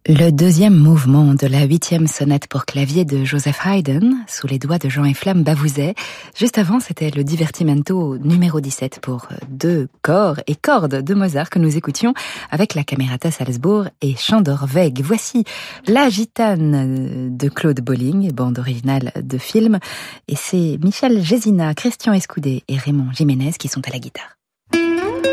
Le deuxième mouvement de la 8e sonate pour clavier de Joseph Haydn, sous les doigts de Jean-Efflam Bavouzet. Juste avant, c'était le divertimento numéro 17 pour deux corps et cordes de Mozart que nous écoutions avec la Camerata Salzbourg et chant d'Orweg. Voici La Gitane de Claude Bolling, bande originale de film. Et c'est Michel Gézina, Christian Escoudé et Raymond Jiménez qui sont à la guitare.